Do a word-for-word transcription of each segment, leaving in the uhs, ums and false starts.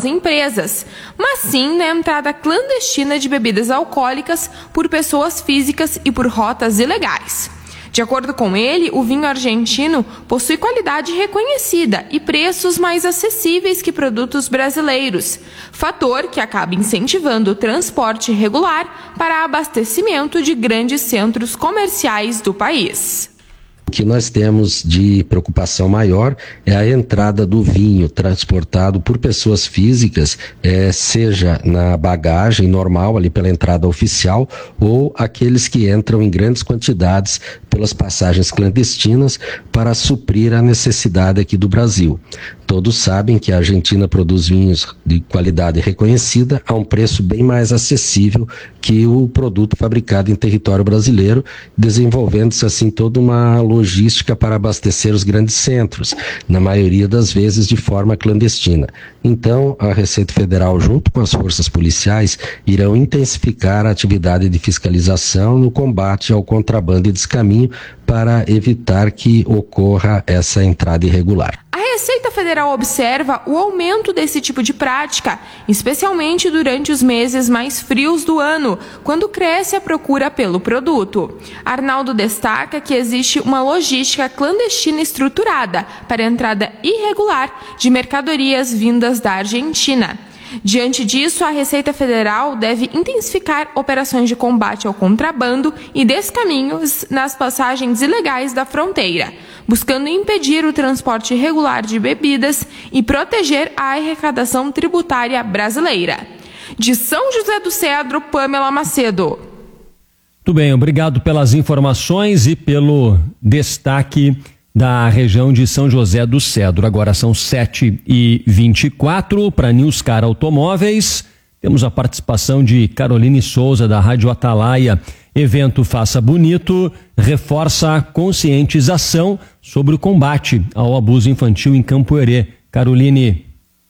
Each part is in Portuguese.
empresas, mas sim na entrada clandestina de bebidas alcoólicas por pessoas físicas e por rotas ilegais. De acordo com ele, o vinho argentino possui qualidade reconhecida e preços mais acessíveis que produtos brasileiros, fator que acaba incentivando o transporte regular para abastecimento de grandes centros comerciais do país. O que nós temos de preocupação maior é a entrada do vinho transportado por pessoas físicas, é, seja na bagagem normal, ali pela entrada oficial, ou aqueles que entram em grandes quantidades pelas passagens clandestinas para suprir a necessidade aqui do Brasil. Todos sabem que a Argentina produz vinhos de qualidade reconhecida a um preço bem mais acessível que o produto fabricado em território brasileiro, desenvolvendo-se assim toda uma logística para abastecer os grandes centros, na maioria das vezes de forma clandestina. Então, a Receita Federal, junto com as forças policiais, irão intensificar a atividade de fiscalização no combate ao contrabando e descaminho para evitar que ocorra essa entrada irregular. A Receita Federal observa o aumento desse tipo de prática, especialmente durante os meses mais frios do ano, quando cresce a procura pelo produto. Arnaldo destaca que existe uma logística clandestina estruturada para a entrada irregular de mercadorias vindas da Argentina. Diante disso, a Receita Federal deve intensificar operações de combate ao contrabando e descaminhos nas passagens ilegais da fronteira, buscando impedir o transporte irregular de bebidas e proteger a arrecadação tributária brasileira. De São José do Cedro, Pamela Macedo. Muito bem, obrigado pelas informações e pelo destaque da região de São José do Cedro. Agora são sete e vinte e quatro para Newscar Automóveis. Temos a participação de Caroline Souza, da Rádio Atalaia. Evento Faça Bonito reforça a conscientização sobre o combate ao abuso infantil em Campo-Herê. Caroline.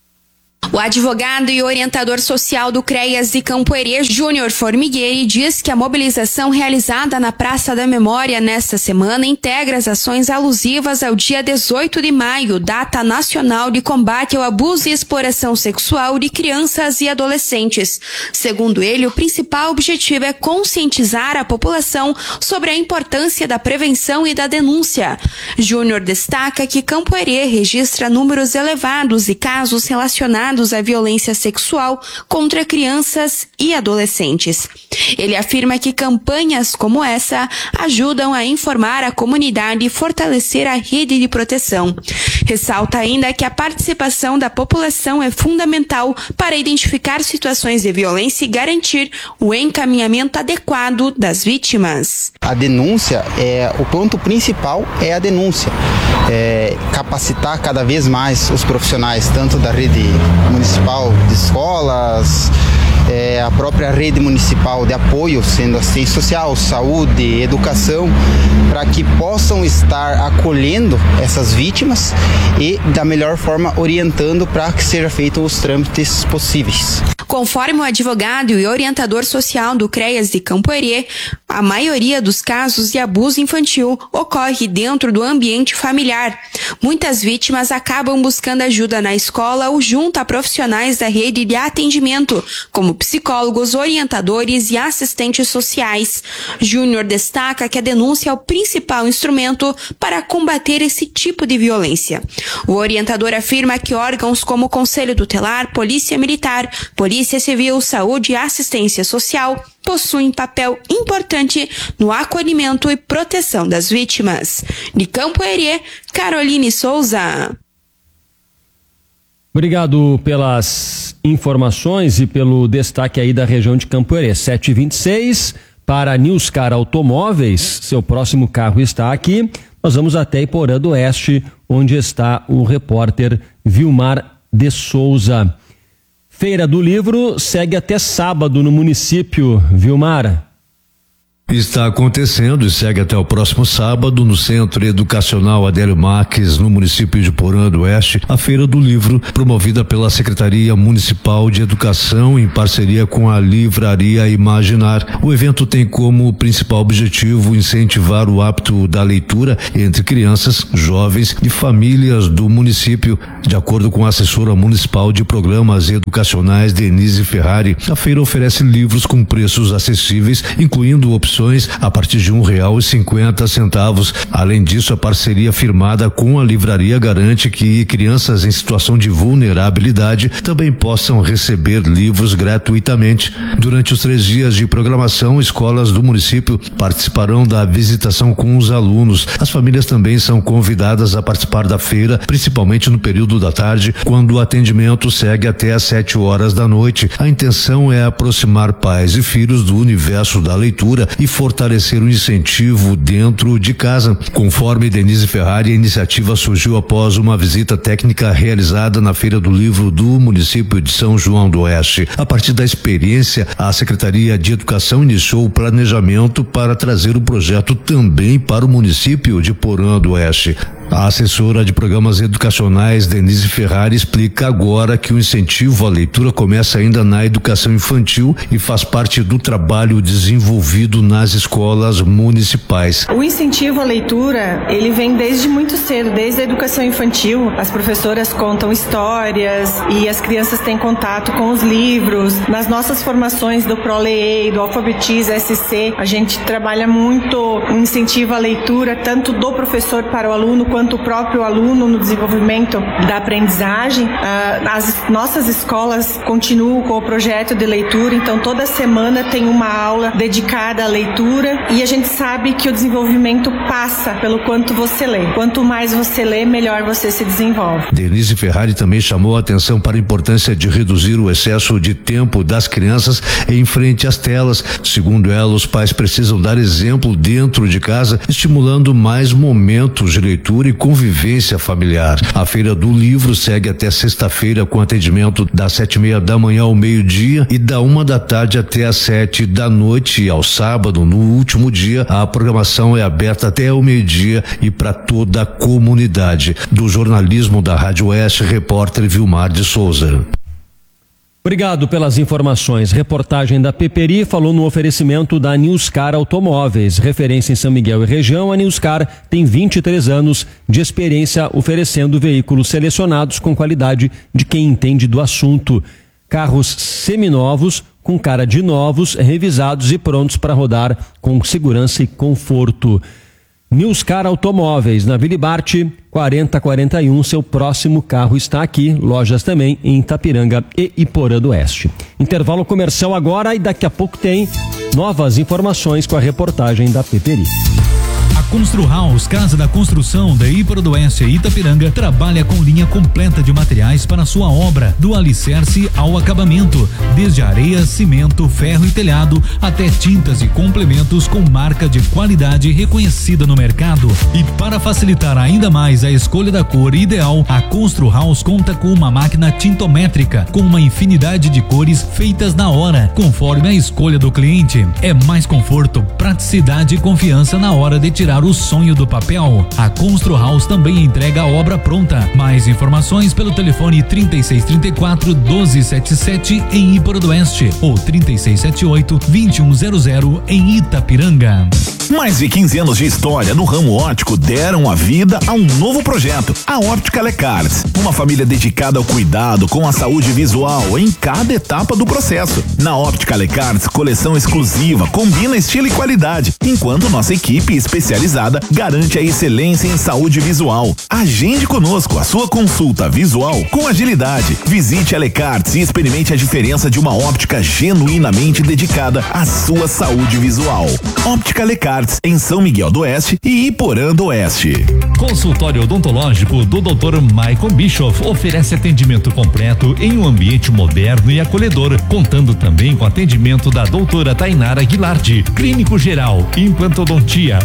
O advogado e orientador social do CREAS de Campo-Herê, Júnior Formigueri, diz que a mobilização realizada na Praça da Memória nesta semana integra as ações alusivas ao dia dezoito de maio, data nacional de combate ao abuso e exploração sexual de crianças e adolescentes. Segundo ele, o principal objetivo é conscientizar a população sobre a importância da prevenção e da denúncia. Júnior destaca que Campo-Herê registra números elevados de casos relacionados à violência sexual contra crianças e adolescentes. Ele afirma que campanhas como essa ajudam a informar a comunidade e fortalecer a rede de proteção. Ressalta ainda que a participação da população é fundamental para identificar situações de violência e garantir o encaminhamento adequado das vítimas. A denúncia, é, o ponto principal é a denúncia. É, capacitar cada vez mais os profissionais, tanto da rede municipal de escolas, é, a própria rede municipal de apoio, sendo assistência social, saúde, educação, para que possam estar acolhendo essas vítimas e, da melhor forma, orientando para que sejam feitos os trâmites possíveis. Conforme o advogado e orientador social do CREAS de Campo-Herê, a maioria dos casos de abuso infantil ocorre dentro do ambiente familiar. Muitas vítimas acabam buscando ajuda na escola ou junto a profissionais da rede de atendimento, como psicólogos, orientadores e assistentes sociais. Júnior destaca que a denúncia é o principal instrumento para combater esse tipo de violência. O orientador afirma que órgãos como o Conselho Tutelar, Polícia Militar, Polícia Civil, Saúde e Assistência Social possuem papel importante no acolhimento e proteção das vítimas. De Campo-Herê, Caroline Souza. Obrigado pelas informações e pelo destaque aí da região de Campo-Herê. sete e vinte e seis para Newscar Automóveis. Seu próximo carro está aqui. Nós vamos até Iporã do Oeste, onde está o repórter Vilmar de Souza. Feira do Livro segue até sábado no município. Vilmar. Está acontecendo e segue até o próximo sábado no Centro Educacional Adélio Marques, no município de Porã do Oeste, a Feira do Livro, promovida pela Secretaria Municipal de Educação em parceria com a Livraria Imaginar. O evento tem como principal objetivo incentivar o hábito da leitura entre crianças, jovens e famílias do município. De acordo com a assessora municipal de programas educacionais, Denise Ferrari, a feira oferece livros com preços acessíveis, incluindo opções a partir de um real e cinquenta centavos. Além disso, a parceria firmada com a livraria garante que crianças em situação de vulnerabilidade também possam receber livros gratuitamente. Durante os três dias de programação, escolas do município participarão da visitação com os alunos. As famílias também são convidadas a participar da feira, principalmente no período da tarde, quando o atendimento segue até às sete horas da noite. A intenção é aproximar pais e filhos do universo da leitura e fortalecer o incentivo dentro de casa. Conforme Denise Ferrari, a iniciativa surgiu após uma visita técnica realizada na Feira do Livro do município de São João do Oeste. A partir da experiência, a Secretaria de Educação iniciou o planejamento para trazer o projeto também para o município de Porã do Oeste. A assessora de programas educacionais, Denise Ferrari, explica agora que o incentivo à leitura começa ainda na educação infantil e faz parte do trabalho desenvolvido nas escolas municipais. O incentivo à leitura, ele vem desde muito cedo, desde a educação infantil. As professoras contam histórias e as crianças têm contato com os livros. Nas nossas formações do ProLEI, do Alfabetiza S C, a gente trabalha muito o incentivo à leitura, tanto do professor para o aluno, quanto o próprio aluno no desenvolvimento da aprendizagem. As nossas escolas continuam com o projeto de leitura, então toda semana tem uma aula dedicada à leitura e a gente sabe que o desenvolvimento passa pelo quanto você lê. Quanto mais você lê, melhor você se desenvolve. Denise Ferrari também chamou a atenção para a importância de reduzir o excesso de tempo das crianças em frente às telas. Segundo ela, os pais precisam dar exemplo dentro de casa, estimulando mais momentos de leitura e convivência familiar. A Feira do Livro segue até sexta-feira com atendimento das sete e meia da manhã ao meio-dia e da uma da tarde até às sete da noite. E ao sábado, no último dia, a programação é aberta até o meio-dia e para toda a comunidade. Do jornalismo da Rádio Oeste, repórter Vilmar de Souza. Obrigado pelas informações. Reportagem da Peperi falou no oferecimento da Newscar Automóveis. Referência em São Miguel e região, a Newscar tem vinte e três anos de experiência oferecendo veículos selecionados com qualidade de quem entende do assunto. Carros seminovos, com cara de novos, revisados e prontos para rodar com segurança e conforto. Newscar Automóveis, na Vila Barte, quarenta quarenta e um, seu próximo carro está aqui. Lojas também em Itapiranga e Iporã do Oeste. Intervalo comercial agora e daqui a pouco tem novas informações com a reportagem da Peperi. A Construhaus, Casa da Construção da Iporã do Oeste e Itapiranga, trabalha com linha completa de materiais para sua obra, do alicerce ao acabamento, desde areia, cimento, ferro e telhado, até tintas e complementos com marca de qualidade reconhecida no mercado. E para facilitar ainda mais a escolha da cor ideal, a Construhaus conta com uma máquina tintométrica, com uma infinidade de cores feitas na hora, conforme a escolha do cliente. É mais conforto, praticidade e confiança na hora de tirar o sonho do papel. A Construhaus também entrega a obra pronta. Mais informações pelo telefone trinta e seis, trinta e quatro, doze setenta e sete em Iporã do Oeste ou trinta e seis, setenta e oito, vinte e um zero zero em Itapiranga. Mais de quinze anos de história no ramo óptico deram a vida a um novo projeto, a Óptica Lecars, uma família dedicada ao cuidado com a saúde visual em cada etapa do processo. Na Óptica Lecars, coleção exclusiva combina estilo e qualidade, enquanto nossa equipe especializada garante a excelência em saúde visual. Agende conosco a sua consulta visual com agilidade. Visite a Lecars e experimente a diferença de uma óptica genuinamente dedicada à sua saúde visual. Óptica Lecars em São Miguel do Oeste e Iporã do Oeste. Consultório odontológico do doutor Michael Bischoff oferece atendimento completo em um ambiente moderno e acolhedor, contando também com atendimento da doutora Tainara Guilherme, clínico geral, implantodontia, ortodontia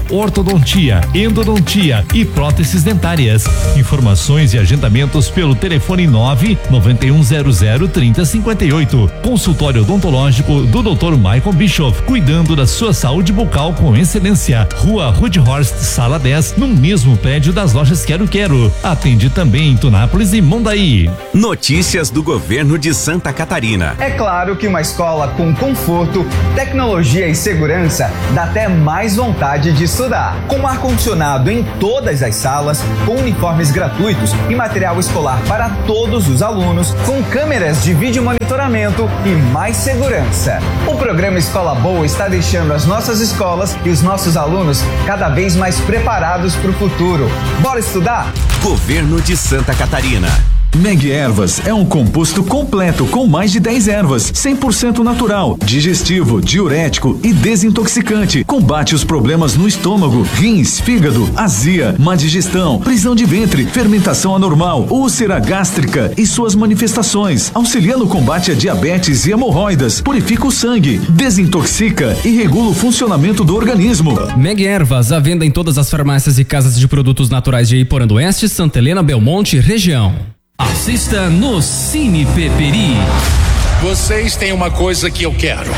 ortodontia, endodontia e próteses dentárias. Informações e agendamentos pelo telefone nove nove um zero zero trinta cinquenta e oito. Consultório odontológico do doutor Michael Bischoff, cuidando da sua saúde bucal com excelência. Rua Rudhorst, sala dez, no mesmo prédio das lojas Quero Quero. Atende também em Tunápolis e Mondaí. Notícias do governo de Santa Catarina. É claro que uma escola com conforto, tecnologia e segurança dá até mais vontade de estudar. Com ar-condicionado em todas as salas, com uniformes gratuitos e material escolar para todos os alunos, com câmeras de vídeo monitoramento e mais segurança. O programa Escola Boa está deixando as nossas escolas e os nossos alunos cada vez mais preparados para o futuro. Bora estudar? Governo de Santa Catarina. Meg Ervas é um composto completo com mais de dez ervas, cem por cento natural, digestivo, diurético e desintoxicante. Combate os problemas no estômago, rins, fígado, azia, má digestão, prisão de ventre, fermentação anormal, úlcera gástrica e suas manifestações. Auxilia no combate a diabetes e hemorroidas, purifica o sangue, desintoxica e regula o funcionamento do organismo. Meg Ervas, à venda em todas as farmácias e casas de produtos naturais de Iporã do Oeste, Santa Helena, Belmonte, região. Assista no Cine Peperi. Vocês têm uma coisa que eu quero.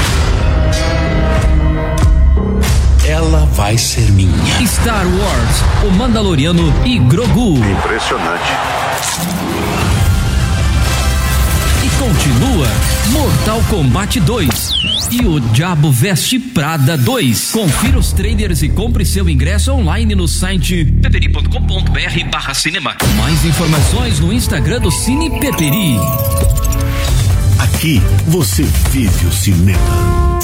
Ela vai ser minha. Star Wars, O Mandaloriano e Grogu. Impressionante. E continua Mortal Kombat dois e O Diabo Veste Prada dois. Confira os trailers e compre seu ingresso online no site peperi ponto com ponto br barra cinema. Mais informações no Instagram do Cine Peperi. Aqui você vive o cinema.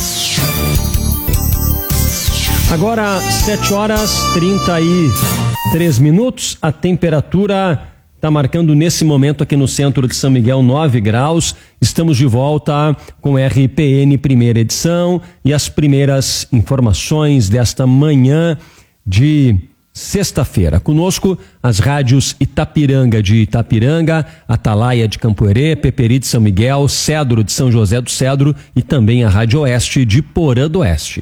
Agora, sete horas e trinta e três minutos, a temperatura está marcando nesse momento aqui no centro de São Miguel nove graus. Estamos de volta com R P N primeira edição e as primeiras informações desta manhã de sexta-feira. Conosco as rádios Itapiranga de Itapiranga, Atalaia de Campoerê, Peperi de São Miguel, Cedro de São José do Cedro e também a Rádio Oeste de Porã do Oeste.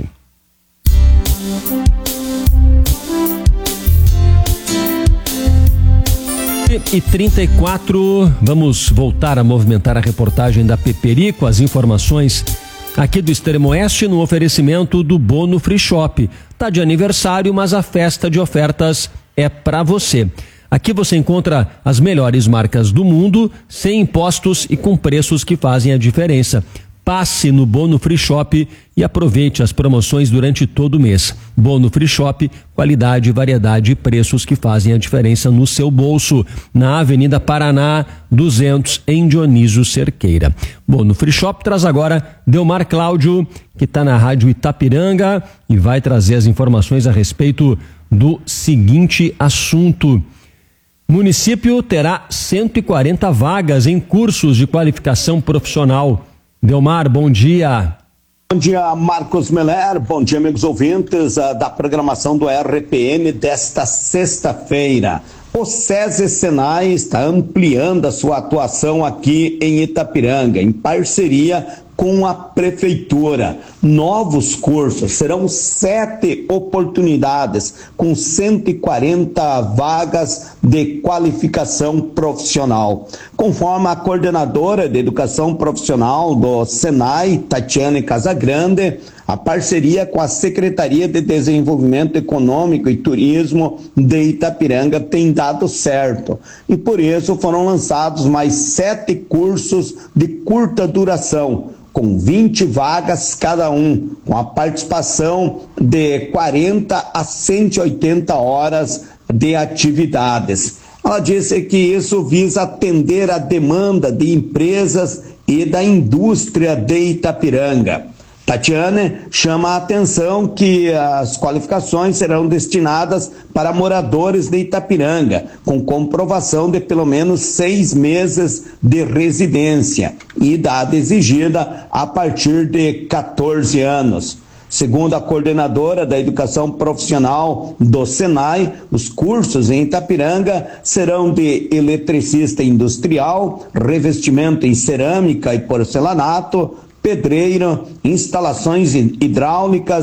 E trinta e quatro, vamos voltar a movimentar a reportagem da Peperi com as informações aqui do Extremo Oeste no oferecimento do Bono Free Shop. Tá de aniversário, mas a festa de ofertas é para você. Aqui você encontra as melhores marcas do mundo, sem impostos e com preços que fazem a diferença. Passe no Bono Free Shop e aproveite as promoções durante todo o mês. Bono Free Shop, qualidade, variedade e preços que fazem a diferença no seu bolso. Na Avenida Paraná, duzentos, em Dionísio Cerqueira. Bono Free Shop traz agora Delmar Cláudio, que está na Rádio Itapiranga e vai trazer as informações a respeito do seguinte assunto. Município terá cento e quarenta vagas em cursos de qualificação profissional. Delmar, bom dia. Bom dia, Marcos Meller. Bom dia, amigos ouvintes uh, da programação do R P N desta sexta-feira. O SESI Senai está ampliando a sua atuação aqui em Itapiranga, em parceria com a Prefeitura. Novos cursos, serão sete oportunidades, com cento e quarenta vagas de qualificação profissional. Conforme a coordenadora de educação profissional do Senai, Tatiane Casagrande, a parceria com a Secretaria de Desenvolvimento Econômico e Turismo de Itapiranga tem dado certo. E por isso foram lançados mais sete cursos de curta duração, com vinte vagas cada um, com a participação de quarenta a cento e oitenta horas de atividades. Ela disse que isso visa atender a demanda de empresas e da indústria de Itapiranga. Tatiane chama a atenção que as qualificações serão destinadas para moradores de Itapiranga, com comprovação de pelo menos seis meses de residência e idade exigida a partir de quatorze anos. Segundo a coordenadora da educação profissional do Senai, os cursos em Itapiranga serão de eletricista industrial, revestimento em cerâmica e porcelanato, pedreiro, instalações hidráulicas,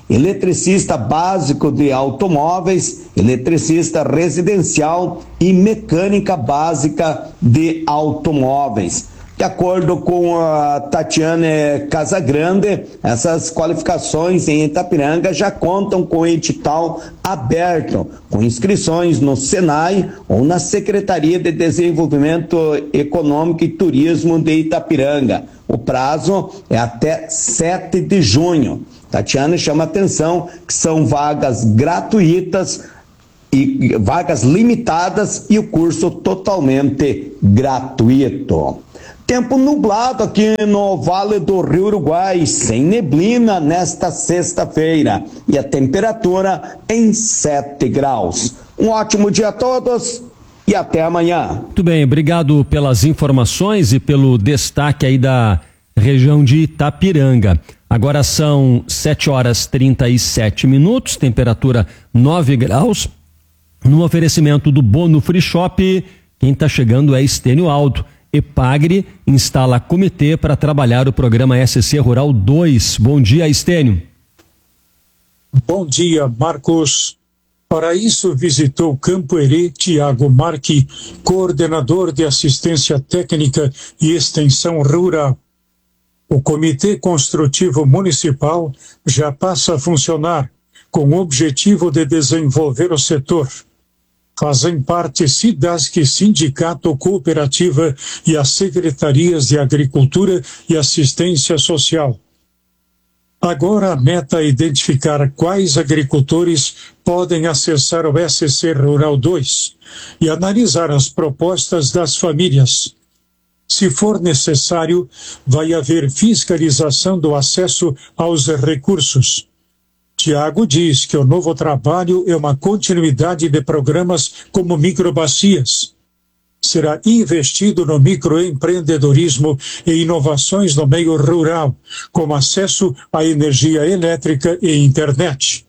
eletricista básico de automóveis, eletricista residencial e mecânica básica de automóveis. De acordo com a Tatiane Casagrande, essas qualificações em Itapiranga já contam com edital aberto, com inscrições no Senai ou na Secretaria de Desenvolvimento Econômico e Turismo de Itapiranga. O prazo é até sete de junho. Tatiane chama atenção que são vagas gratuitas e vagas limitadas e o curso totalmente gratuito. Tempo nublado aqui no Vale do Rio Uruguai, sem neblina nesta sexta-feira e a temperatura em sete graus. Um ótimo dia a todos e até amanhã. Muito bem, obrigado pelas informações e pelo destaque aí da região de Itapiranga. Agora são sete horas e trinta e sete minutos, temperatura nove graus. No oferecimento do Bono Free Shop, quem está chegando é Estênio Aldo. Epagre instala comitê para trabalhar o programa S C Rural dois. Bom dia, Estênio. Bom dia, Marcos. Para isso, visitou Campo Herê Tiago Marque, coordenador de assistência técnica e extensão rural. O Comitê Construtivo Municipal já passa a funcionar com o objetivo de desenvolver o setor. Fazem parte SIDASC, Sindicato, Cooperativa e as Secretarias de Agricultura e Assistência Social. Agora a meta é identificar quais agricultores podem acessar o S C Rural dois e analisar as propostas das famílias. Se for necessário, vai haver fiscalização do acesso aos recursos. Tiago diz que o novo trabalho é uma continuidade de programas como microbacias. Será investido no microempreendedorismo e inovações no meio rural, como acesso à energia elétrica e internet.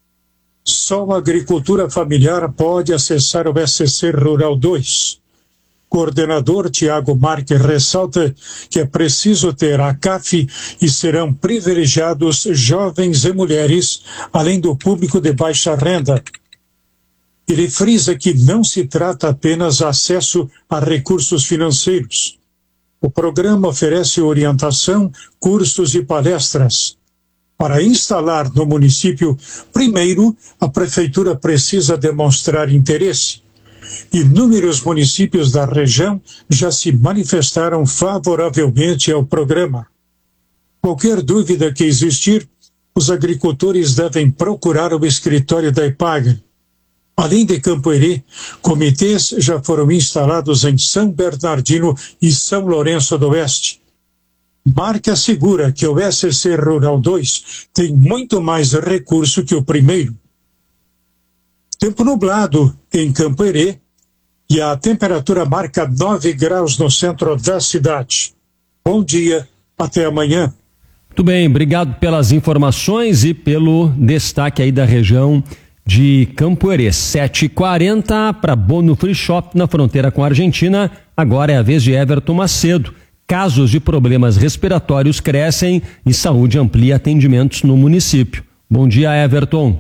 Só a agricultura familiar pode acessar o S C Rural dois. Coordenador Tiago Marque ressalta que é preciso ter a C A F e serão privilegiados jovens e mulheres, além do público de baixa renda. Ele frisa que não se trata apenas de acesso a recursos financeiros. O programa oferece orientação, cursos e palestras. Para instalar no município, primeiro, a prefeitura precisa demonstrar interesse. Inúmeros municípios da região já se manifestaram favoravelmente ao programa. Qualquer dúvida que existir, os agricultores devem procurar o escritório da Epagre. Além de Campo Herê, comitês já foram instalados em São Bernardino e São Lourenço do Oeste. Marque assegura que o S C Rural dois tem muito mais recurso que o primeiro. Tempo nublado em Campo Herê e a temperatura marca nove graus no centro da cidade. Bom dia, até amanhã. Muito bem, obrigado pelas informações e pelo destaque aí da região de Campo Herê. sete e quarenta para Bono Free Shop na fronteira com a Argentina. Agora é a vez de Everton Macedo. Casos de problemas respiratórios crescem e saúde amplia atendimentos no município. Bom dia, Everton.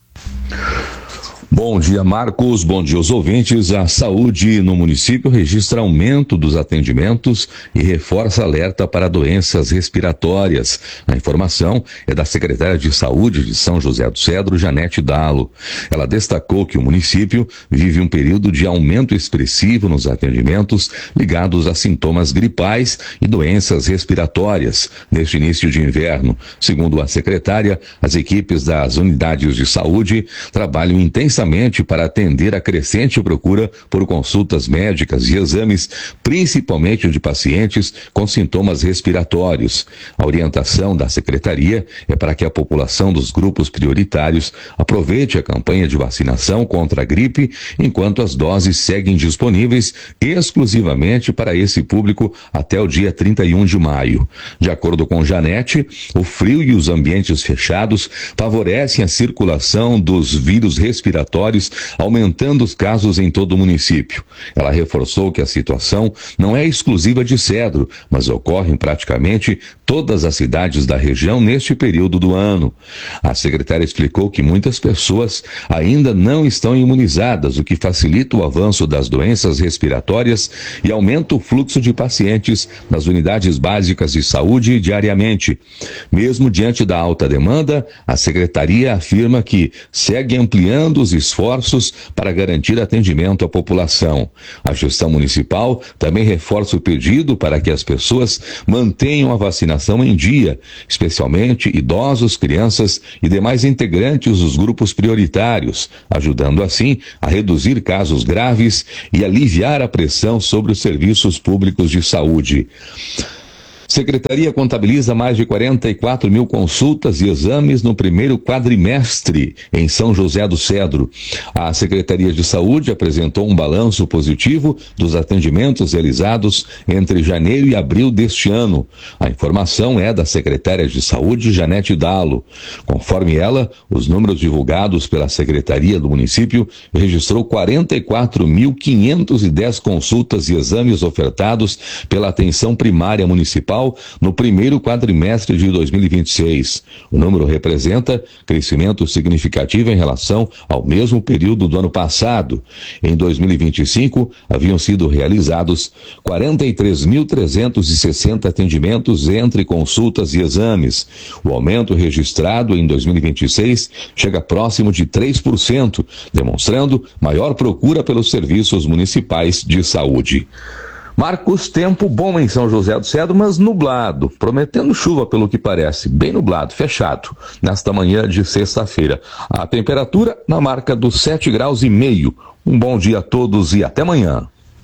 Bom dia, Marcos. Bom dia aos ouvintes. A saúde no município registra aumento dos atendimentos e reforça alerta para doenças respiratórias. A informação é da secretária de Saúde de São José do Cedro, Janete Dalo. Ela destacou que o município vive um período de aumento expressivo nos atendimentos ligados a sintomas gripais e doenças respiratórias neste início de inverno. Segundo a secretária, as equipes das unidades de saúde trabalham intensamente para atender a crescente procura por consultas médicas e exames, principalmente de pacientes com sintomas respiratórios. A orientação da secretaria é para que a população dos grupos prioritários aproveite a campanha de vacinação contra a gripe, enquanto as doses seguem disponíveis exclusivamente para esse público até o dia trinta e um de maio. De acordo com Janete, o frio e os ambientes fechados favorecem a circulação dos vírus respiratórios respiratórios, aumentando os casos em todo o município. Ela reforçou que a situação não é exclusiva de Cedro, mas ocorre em praticamente todas as cidades da região neste período do ano. A secretária explicou que muitas pessoas ainda não estão imunizadas, o que facilita o avanço das doenças respiratórias e aumenta o fluxo de pacientes nas unidades básicas de saúde diariamente. Mesmo diante da alta demanda, a secretaria afirma que segue ampliando os esforços para garantir atendimento à população. A gestão municipal também reforça o pedido para que as pessoas mantenham a vacinação em dia, especialmente idosos, crianças e demais integrantes dos grupos prioritários, ajudando assim a reduzir casos graves e aliviar a pressão sobre os serviços públicos de saúde. Secretaria contabiliza mais de quarenta e quatro mil consultas e exames no primeiro quadrimestre em São José do Cedro. A Secretaria de Saúde apresentou um balanço positivo dos atendimentos realizados entre janeiro e abril deste ano. A informação é da secretária de Saúde, Janete Dalo. Conforme ela, os números divulgados pela Secretaria do município registrou quarenta e quatro mil quinhentas e dez consultas e exames ofertados pela atenção primária municipal no primeiro quadrimestre de dois mil e vinte e seis. O número representa crescimento significativo em relação ao mesmo período do ano passado. Em dois mil e vinte e cinco, haviam sido realizados quarenta e três mil trezentos e sessenta atendimentos entre consultas e exames. O aumento registrado em dois mil e vinte e seis chega próximo de três por cento, demonstrando maior procura pelos serviços municipais de saúde. Marcos, tempo bom em São José do Cedro, mas nublado, prometendo chuva pelo que parece, bem nublado, fechado, nesta manhã de sexta-feira. A temperatura na marca dos sete graus e meio. Um bom dia a todos e até amanhã.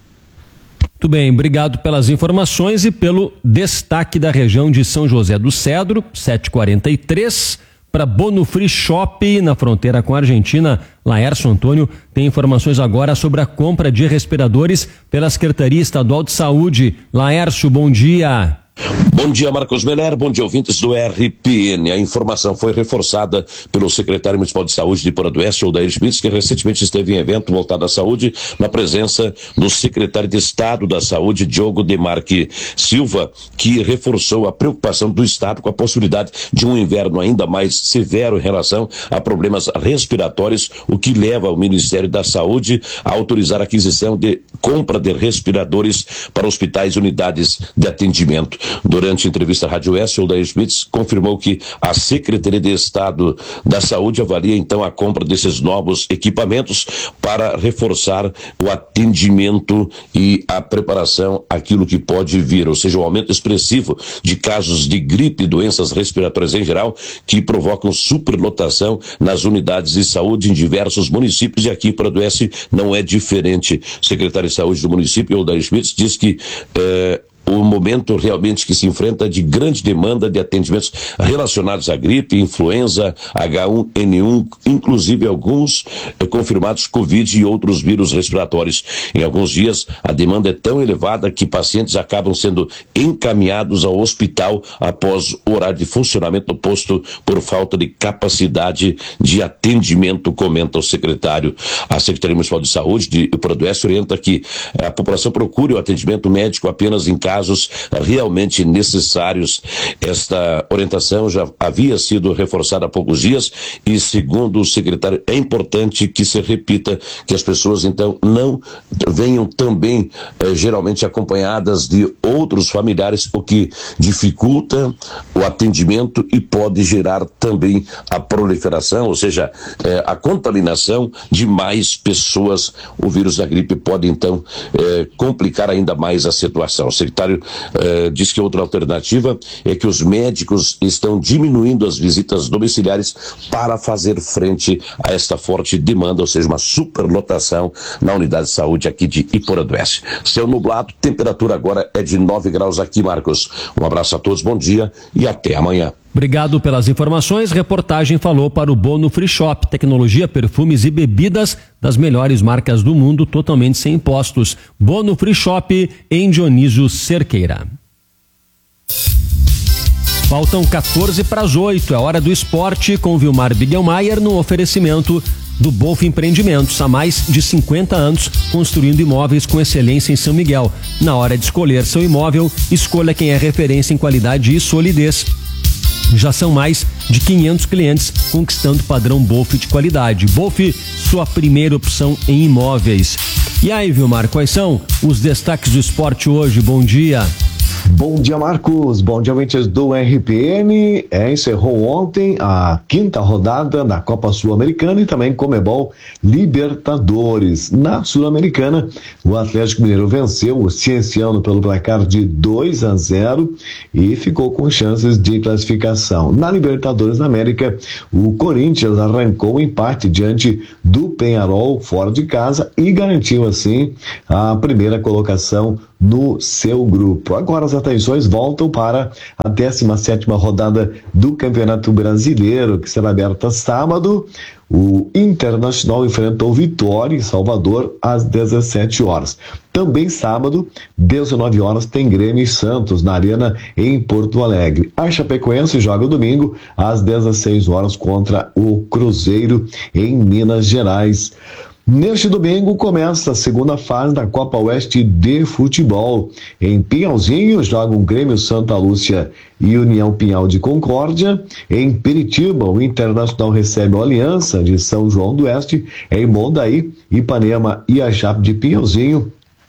Muito bem, obrigado pelas informações e pelo destaque da região de São José do Cedro, sete e quarenta e três. Para Bono Free Shop, na fronteira com a Argentina, Laércio Antônio tem informações agora sobre a compra de respiradores pela Secretaria Estadual de Saúde. Laércio, bom dia. Bom dia, Marcos Meller, bom dia, ouvintes do R P N. A informação foi reforçada pelo secretário municipal de saúde de Iporã do Oeste, Odair Schmitz, que recentemente esteve em evento voltado à saúde, na presença do secretário de Estado da Saúde, Diogo Demarque Silva, que reforçou a preocupação do Estado com a possibilidade de um inverno ainda mais severo em relação a problemas respiratórios, o que leva o Ministério da Saúde a autorizar a aquisição de compra de respiradores para hospitais e unidades de atendimento. Durante a entrevista à Rádio Oeste, o Odair Schmitz confirmou que a Secretaria de Estado da Saúde avalia então a compra desses novos equipamentos para reforçar o atendimento e a preparação àquilo que pode vir, ou seja, o aumento expressivo de casos de gripe e doenças respiratórias em geral que provocam superlotação nas unidades de saúde em diversos municípios, e aqui para o Oeste não é diferente. O secretário de Saúde do município, Odair Schmitz, diz que eh, o momento realmente que se enfrenta de grande demanda de atendimentos relacionados à gripe, influenza, H um N um, inclusive alguns eh, confirmados Covid e outros vírus respiratórios. Em alguns dias, a demanda é tão elevada que pacientes acabam sendo encaminhados ao hospital após o horário de funcionamento do posto por falta de capacidade de atendimento, comenta o secretário. A Secretaria Municipal de Saúde de Iporã do Oeste orienta que a população procure o atendimento médico apenas em casos realmente necessários. Esta orientação já havia sido reforçada há poucos dias e, segundo o secretário, é importante que se repita, que as pessoas então não venham também eh, geralmente acompanhadas de outros familiares, o que dificulta o atendimento e pode gerar também a proliferação, ou seja, eh, a contaminação de mais pessoas. O vírus da gripe pode então eh, complicar ainda mais a situação. O secretário Uh, diz que outra alternativa é que os médicos estão diminuindo as visitas domiciliares para fazer frente a esta forte demanda, ou seja, uma superlotação na unidade de saúde aqui de Iporã do Oeste. Céu nublado, temperatura agora é de nove graus aqui, Marcos. Um abraço a todos, bom dia e até amanhã. Obrigado pelas informações. Reportagem falou para o Bono Free Shop, tecnologia, perfumes e bebidas das melhores marcas do mundo, totalmente sem impostos. Bono Free Shop em Dionísio Cerqueira. Faltam quatorze para as oito, é hora do esporte com Vilmar Bigelmaier no oferecimento do Bolf Empreendimentos, há mais de cinquenta anos construindo imóveis com excelência em São Miguel. Na hora de escolher seu imóvel, escolha quem é referência em qualidade e solidez. Já são mais de quinhentos clientes conquistando o padrão Bolf de qualidade. Bolf, sua primeira opção em imóveis. E aí, Vilmar, quais são os destaques do esporte hoje? Bom dia. Bom dia, Marcos. Bom dia, ouvintes do R P N. É, encerrou ontem a quinta rodada da Copa Sul-Americana e também Conmebol Libertadores. Na Sul-Americana, o Atlético Mineiro venceu o Cienciano pelo placar de dois a zero e ficou com chances de classificação. Na Libertadores da América, o Corinthians arrancou o empate diante do Peñarol fora de casa e garantiu assim a primeira colocação no seu grupo. Agora as atenções voltam para a décima sétima rodada do Campeonato Brasileiro, que será aberta sábado. O Internacional enfrentou Vitória em Salvador às dezessete horas. Também sábado, dezenove horas, tem Grêmio e Santos na Arena em Porto Alegre. A Chapecoense joga domingo às dezesseis horas contra o Cruzeiro em Minas Gerais. Neste domingo começa a segunda fase da Copa Oeste de Futebol. Em Pinhalzinho jogam Grêmio Santa Lúcia e União Pinhal de Concórdia. Em Piritiba, o Internacional recebe a Aliança de São João do Oeste. Em Mondaí, Ipanema e a Chape de Pinhalzinho.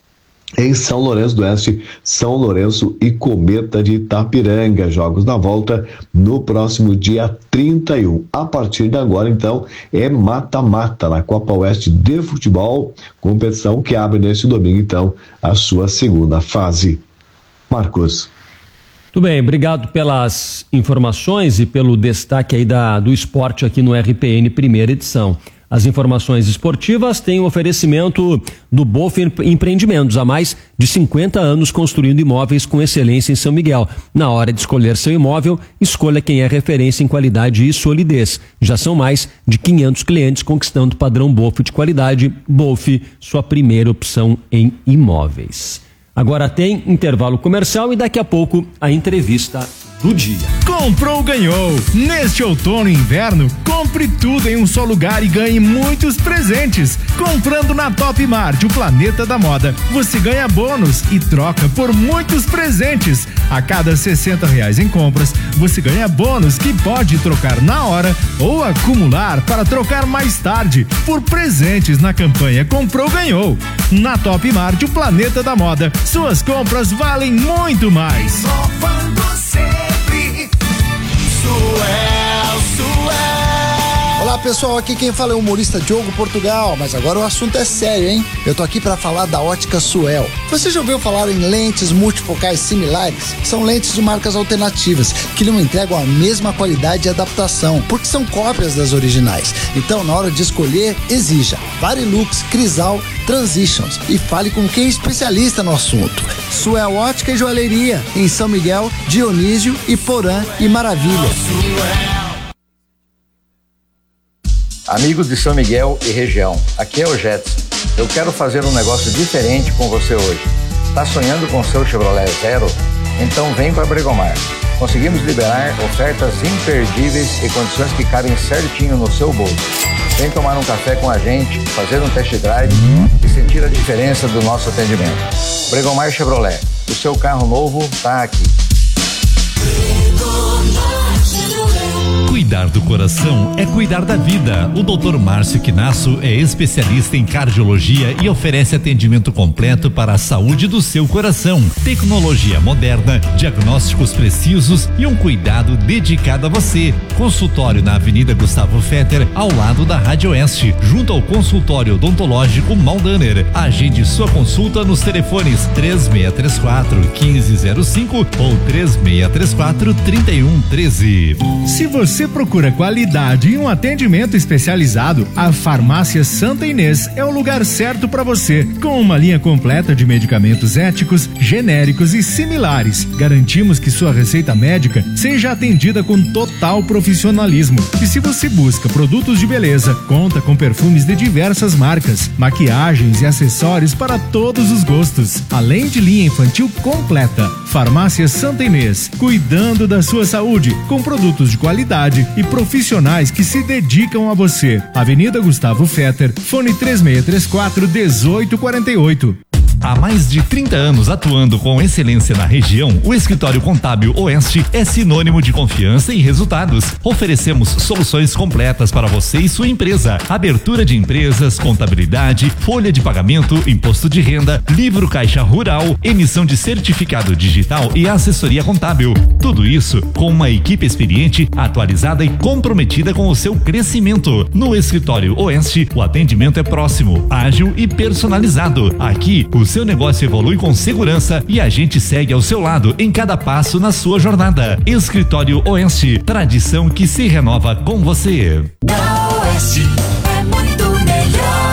Em São Lourenço do Oeste, São Lourenço e Cometa de Itapiranga. Jogos da volta no próximo dia trinta e um. A partir de agora, então, é mata-mata na Copa Oeste de Futebol, competição que abre neste domingo, então, a sua segunda fase. Marcos. Tudo bem, obrigado pelas informações e pelo destaque aí da, do esporte aqui no R P N primeira edição. As informações esportivas têm o oferecimento do Bolf Empreendimentos, há mais de cinquenta anos construindo imóveis com excelência em São Miguel. Na hora de escolher seu imóvel, escolha quem é referência em qualidade e solidez. Já são mais de quinhentos clientes conquistando o padrão Bolf de qualidade. Bolf, sua primeira opção em imóveis. Agora tem intervalo comercial e daqui a pouco a entrevista do dia. Comprou, ganhou. Neste outono e inverno, compre tudo em um só lugar e ganhe muitos presentes. Comprando na Top Mart, o planeta da moda, você ganha bônus e troca por muitos presentes. A cada sessenta reais em compras, você ganha bônus que pode trocar na hora ou acumular para trocar mais tarde por presentes na campanha Comprou, ganhou. Na Top Mart, o planeta da moda, suas compras valem muito mais. Suel, Suel. Olá pessoal, aqui quem fala é o humorista Diogo Portugal, mas agora o assunto é sério, hein? Eu tô aqui para falar da ótica Suel. Você já ouviu falar em lentes multifocais similares? São lentes de marcas alternativas que não entregam a mesma qualidade e adaptação, porque são cópias das originais. Então, na hora de escolher, exija Varilux, Crisal, Transitions e fale com quem é especialista no assunto. Suel Ótica e Joalheria, em São Miguel, Dionísio, Iporã e Maravilha. Amigos de São Miguel e região, aqui é o Jetson. Eu quero fazer um negócio diferente com você hoje. Tá sonhando com seu Chevrolet Zero? Então vem para Bregomar. Conseguimos liberar ofertas imperdíveis e condições que cabem certinho no seu bolso. Vem tomar um café com a gente, fazer um test drive e sentir a diferença do nosso atendimento. Bregomar Chevrolet, o seu carro novo tá aqui. Cuidar do coração é cuidar da vida. O doutor Márcio Quinasso é especialista em cardiologia e oferece atendimento completo para a saúde do seu coração. Tecnologia moderna, diagnósticos precisos e um cuidado dedicado a você. Consultório na Avenida Gustavo Fetter, ao lado da Rádio Oeste, junto ao consultório odontológico Maldaner. Agende sua consulta nos telefones três seis três quatro, um cinco zero cinco ou três seis três quatro, três um um três. Se você procura qualidade e um atendimento especializado, a Farmácia Santa Inês é o lugar certo para você. Com uma linha completa de medicamentos éticos, genéricos e similares, garantimos que sua receita médica seja atendida com total profissionalismo. E se você busca produtos de beleza, conta com perfumes de diversas marcas, maquiagens e acessórios para todos os gostos, além de linha infantil completa. Farmácia Santa Inês, cuidando da sua saúde com produtos de qualidade e profissionalismo profissionais que se dedicam a você. Avenida Gustavo Fetter, fone três seis três quatro, um oito quatro oito. Há mais de trinta anos atuando com excelência na região, o Escritório Contábil Oeste é sinônimo de confiança e resultados. Oferecemos soluções completas para você e sua empresa. Abertura de empresas, contabilidade, folha de pagamento, imposto de renda, livro caixa rural, emissão de certificado digital e assessoria contábil. Tudo isso com uma equipe experiente, atualizada e comprometida com o seu crescimento. No Escritório Oeste, o atendimento é próximo, ágil e personalizado. Aqui, o seu negócio evolui com segurança e a gente segue ao seu lado em cada passo na sua jornada. Escritório Oeste, tradição que se renova com você. Da Oeste é muito melhor.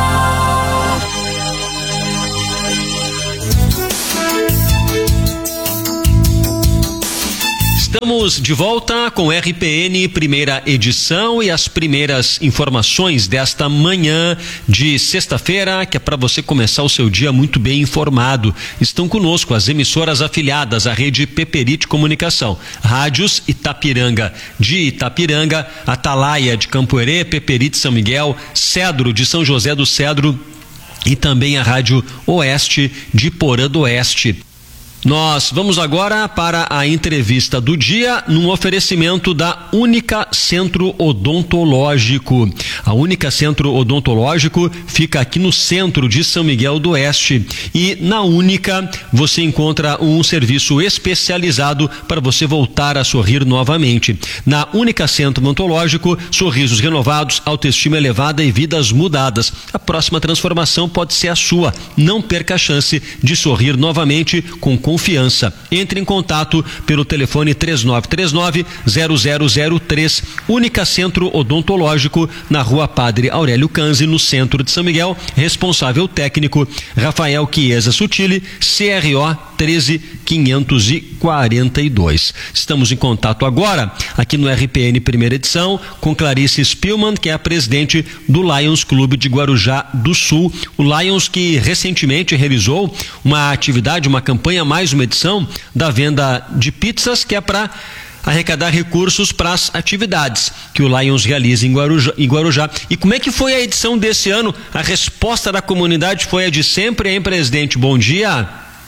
Estamos de volta com R P N, primeira edição, e as primeiras informações desta manhã de sexta-feira, que é para você começar o seu dia muito bem informado. Estão conosco as emissoras afiliadas à rede Peperite Comunicação, Rádios Itapiranga de Itapiranga, Atalaia de Campoerê, Peperite São Miguel, Cedro de São José do Cedro e também a Rádio Oeste de Porã do Oeste. Nós vamos agora para a entrevista do dia num oferecimento da Única Centro Odontológico. A Única Centro Odontológico fica aqui no centro de São Miguel do Oeste e na Única você encontra um serviço especializado para você voltar a sorrir novamente. Na Única Centro Odontológico, sorrisos renovados, autoestima elevada e vidas mudadas. A próxima transformação pode ser a sua. Não perca a chance de sorrir novamente com confiança. Entre em contato pelo telefone três nove três nove, zero zero zero três. Única Centro Odontológico, na Rua Padre Aurélio Canzi, no centro de São Miguel. Responsável técnico Rafael Chiesa Sutili, C R O treze quinhentos e quarenta e dois. Estamos em contato agora aqui no R P N primeira edição com Clarice Spillman, que é a presidente do Lions Clube de Guarujá do Sul. O Lions que recentemente realizou uma atividade, uma campanha, mais uma edição da venda de pizzas, que é para arrecadar recursos para as atividades que o Lions realiza em Guarujá, em Guarujá. E como é que foi a edição desse ano? A resposta da comunidade foi a de sempre, hein, presidente? Bom dia.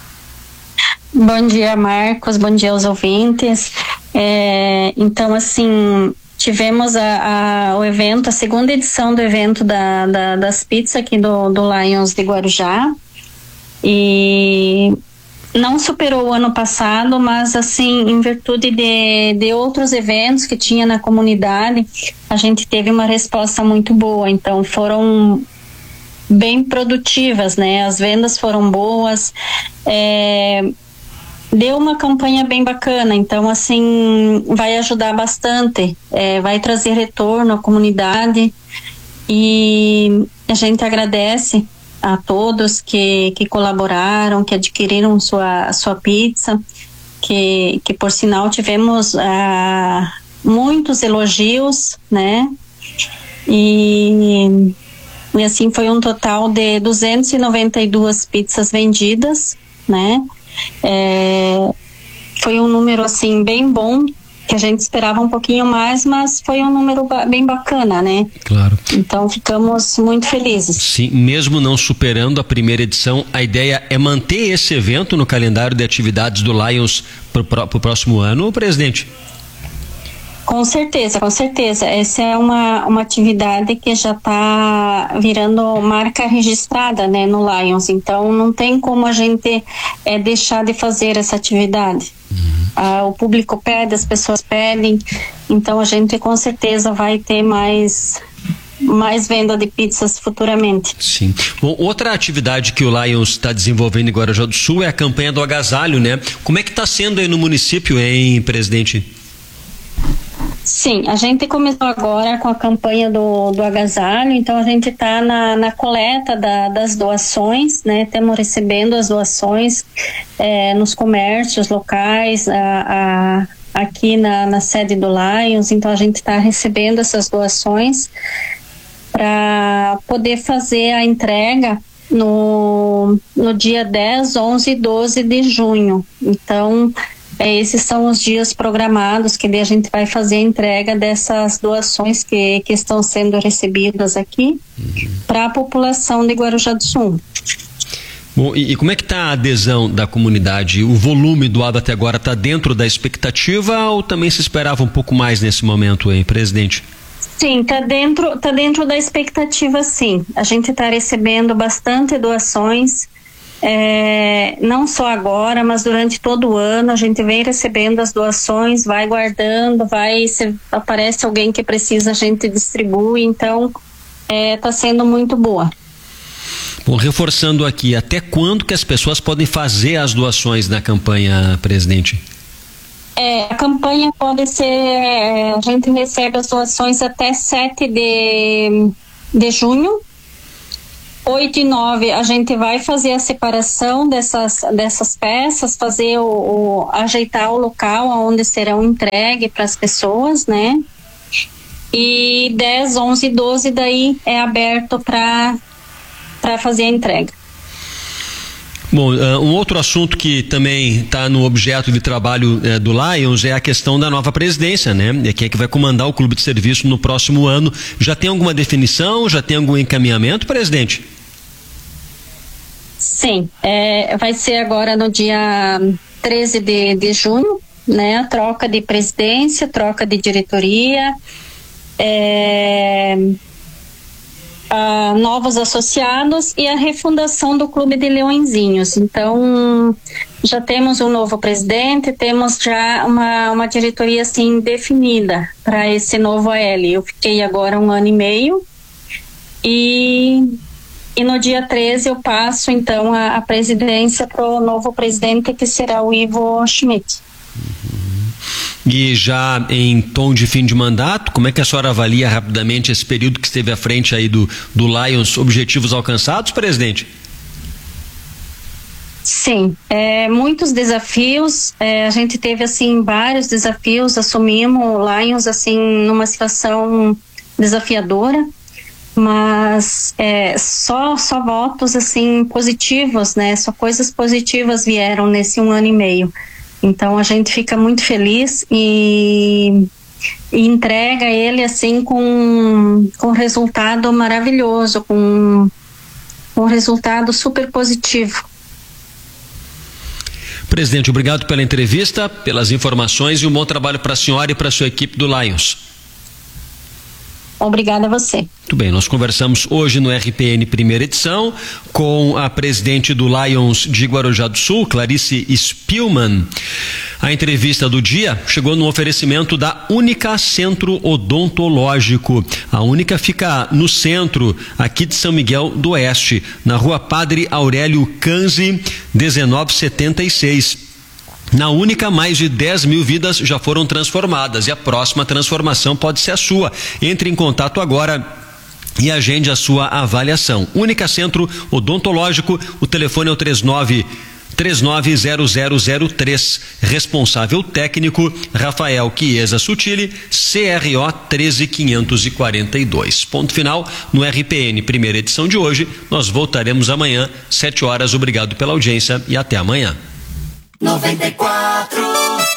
Bom dia, Marcos. Bom dia aos ouvintes. É, então, assim, tivemos a, a, o evento, a segunda edição do evento da, da, das pizzas aqui do, do Lions de Guarujá. E não superou o ano passado, mas assim, em virtude de, de outros eventos que tinha na comunidade, a gente teve uma resposta muito boa. Então foram bem produtivas, né? As vendas foram boas, é, deu uma campanha bem bacana. Então assim, vai ajudar bastante, é, vai trazer retorno à comunidade e a gente agradece a todos que, que colaboraram, que adquiriram sua, sua pizza, que, que por sinal tivemos ah, muitos elogios, né? E, e assim foi um total de duzentas e noventa e duas pizzas vendidas, né? É, foi um número assim bem bom, que a gente esperava um pouquinho mais, mas foi um número ba- bem bacana, né? Claro. Então ficamos muito felizes. Sim, mesmo não superando a primeira edição, a ideia é manter esse evento no calendário de atividades do Lions para o próximo ano, presidente? Com certeza, com certeza. Essa é uma, uma atividade que já está virando marca registrada, né, no Lions. Então não tem como a gente é, deixar de fazer essa atividade. Ah, o público pede, as pessoas pedem, então a gente com certeza vai ter mais mais venda de pizzas futuramente. Sim. Bom, outra atividade que o Lions está desenvolvendo em Guarujá do Sul é a campanha do agasalho, né? Como é que está sendo aí no município, hein, presidente? Sim, a gente começou agora com a campanha do, do agasalho, então a gente está na, na coleta da, das doações, né? Estamos recebendo as doações é, nos comércios locais, a, a, aqui na, na sede do Lions, então a gente está recebendo essas doações para poder fazer a entrega no, no dia dez, onze e doze de junho. Então é, esses são os dias programados que daí a gente vai fazer a entrega dessas doações que, que estão sendo recebidas aqui uhum. para a população de Guarujá do Sul. Bom, e, e como é que está a adesão da comunidade? O volume doado até agora está dentro da expectativa ou também se esperava um pouco mais nesse momento, hein, presidente? Sim, está dentro, tá dentro da expectativa, sim. A gente está recebendo bastante doações, é, não só agora, mas durante todo o ano a gente vem recebendo as doações, vai guardando, vai, se aparece alguém que precisa, a gente distribui, então está é, sendo muito boa. Bom, reforçando aqui, até quando que as pessoas podem fazer as doações na campanha, presidente? É, a campanha pode ser, a gente recebe as doações até sete de junho, oito e nove a gente vai fazer a separação dessas, dessas peças, fazer o, o ajeitar o local onde serão entregues para as pessoas, né? E dez, onze e doze daí é aberto para para fazer a entrega. Bom, uh, um outro assunto que também está no objeto de trabalho uh, do Lions é a questão da nova presidência, né? É quem é que vai comandar o clube de serviço no próximo ano. Já tem alguma definição? Já tem algum encaminhamento, presidente? Sim, é, vai ser agora no dia treze de junho, né? A troca de presidência, troca de diretoria, é... Uh, novos associados e a refundação do Clube de Leõezinhos. Então, já temos um novo presidente, temos já uma, uma diretoria assim definida para esse novo A L. Eu fiquei agora um ano e meio e, e no dia treze eu passo então a, a presidência para o novo presidente, que será o Ivo Schmidt. E já em tom de fim de mandato, como é que a senhora avalia rapidamente esse período que esteve à frente aí do, do Lions, objetivos alcançados, presidente? Sim, é, muitos desafios, é, a gente teve assim vários desafios, assumimos o Lions assim numa situação desafiadora, mas é, só, só votos assim positivos, né? Só coisas positivas vieram nesse um ano e meio. Então a gente fica muito feliz e, e entrega ele assim com com resultado maravilhoso, com um resultado super positivo. Presidente, obrigado pela entrevista, pelas informações e um bom trabalho para a senhora e para a sua equipe do Lions. Obrigada a você. Muito bem, nós conversamos hoje no R P N primeira edição com a presidente do Lions de Guarujá do Sul, Clarice Spielmann. A entrevista do dia chegou no oferecimento da Única Centro Odontológico. A Única fica no centro aqui de São Miguel do Oeste, na rua Padre Aurélio Canzi, dezenove setenta e seis. Na Única, mais de dez mil vidas já foram transformadas e a próxima transformação pode ser a sua. Entre em contato agora e agende a sua avaliação. Única Centro Odontológico, o telefone é o três nove três nove zero zero zero três. Responsável técnico Rafael Chiesa Sutili, C R O treze quinhentos e quarenta e dois. Ponto final no R P N primeira edição de hoje. Nós voltaremos amanhã, sete horas. Obrigado pela audiência e até amanhã. noventa e quatro.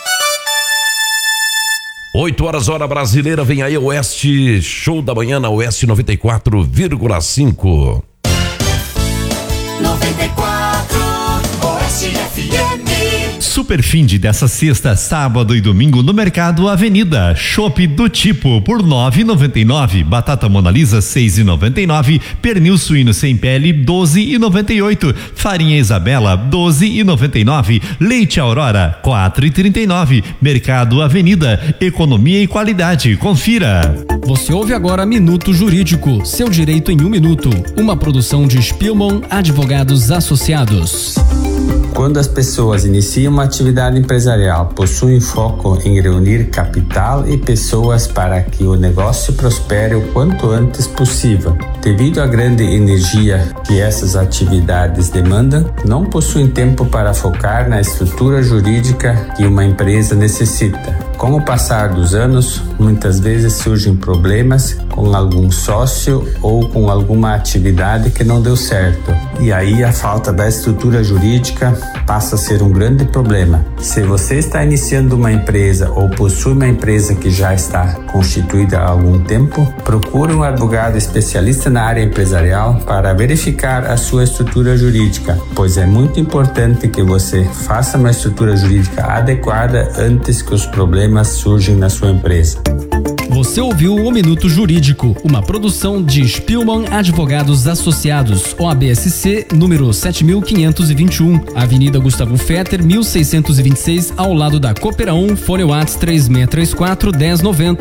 oito horas, hora brasileira, vem aí o Oeste, show da manhã na Oeste noventa e quatro vírgula cinco. noventa e quatro, Oeste F M. Super finde dessa sexta, sábado e domingo no Mercado Avenida. Chopp do Tipo por nove e noventa e nove, batata Mona Lisa seis e noventa e nove, pernil suíno sem pele doze e noventa e oito, farinha Isabela doze e noventa e nove, leite Aurora quatro e trinta e nove. Mercado Avenida, economia e qualidade. Confira. Você ouve agora Minuto Jurídico, seu direito em um minuto. Uma produção de Spielmann Advogados Associados. Quando as pessoas iniciam uma atividade empresarial, possuem foco em reunir capital e pessoas para que o negócio prospere o quanto antes possível. Devido à grande energia que essas atividades demandam, não possuem tempo para focar na estrutura jurídica que uma empresa necessita. Com o passar dos anos, muitas vezes surgem problemas com algum sócio ou com alguma atividade que não deu certo. E aí a falta da estrutura jurídica passa a ser um grande problema. Se você está iniciando uma empresa ou possui uma empresa que já está constituída há algum tempo, procure um advogado especialista na área empresarial para verificar a sua estrutura jurídica, pois é muito importante que você faça uma estrutura jurídica adequada antes que os problemas surjam na sua empresa. Você ouviu o Minuto Jurídico, uma produção de Spielmann Advogados Associados, O A B S C, número sete mil quinhentos e vinte e um, Avenida Gustavo Fetter, mil seiscentos e vinte e seis, ao lado da Coopera um, Fone Whats três seis três quatro, um zero nove zero.